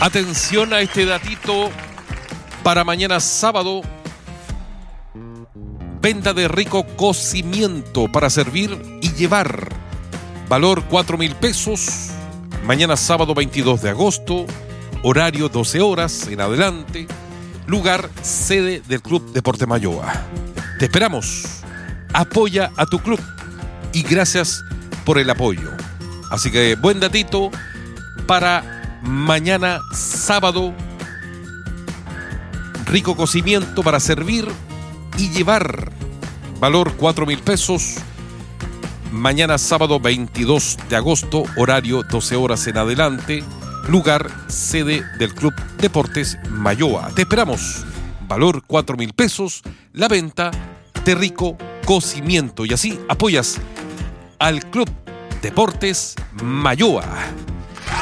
Atención a este datito para mañana sábado. Venta de rico cocimiento para servir y llevar. Valor 4.000 pesos. Mañana sábado 22 de agosto. Horario 12 horas en adelante. Lugar, sede del Club Deportes Mayoa. Te esperamos. Apoya a tu club. Y gracias por el apoyo. Así que buen datito para mañana sábado. Rico cocimiento para servir y llevar. Valor 4.000 pesos. Mañana sábado 22 de agosto. Horario 12 horas en adelante. Lugar, sede del Club Deportes Mayoa. Te esperamos. Valor 4.000 pesos. La venta de rico cocimiento. Y así apoyas al Club Deportes Mayoa.